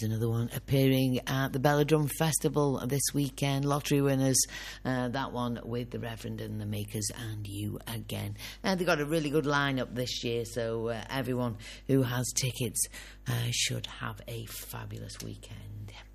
Here's another one appearing at the Belladrum Festival this weekend. Lottery winners, that one with the Reverend and the Makers and You Again. And they've got a really good lineup this year, so everyone who has tickets should have a fabulous weekend.